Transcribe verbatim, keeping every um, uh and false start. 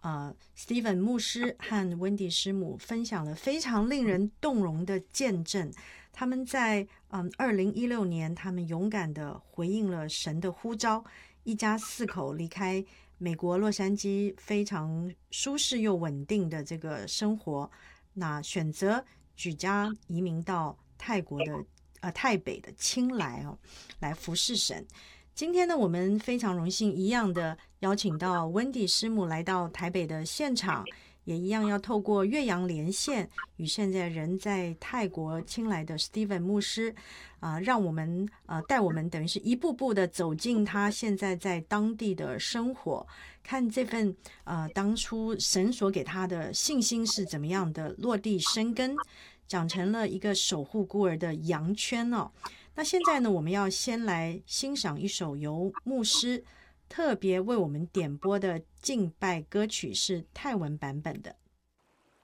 呃 Steven 牧师和温迪师母分享了非常令人动容的见证。他们在嗯二零一六年，他们勇敢的回应了神的呼召，一家四口离开美国洛杉矶非常舒适又稳定的这个生活，那选择举家移民到泰国的呃泰北的清莱哦，来服侍神。今天呢，我们非常荣幸一样的邀请到温迪师母来到台北的现场，也一样要透过岳阳连线与现在人在泰国清莱的 Steven 牧师啊、呃，让我们呃带我们等于是一步步的走进他现在在当地的生活，看这份呃当初神所给他的信心是怎么样的落地生根，长成了一个守护孤儿的羊圈哦。那现在呢，我们要先来欣赏一首由牧师特别为我们点播的敬拜歌曲，是泰文版本的。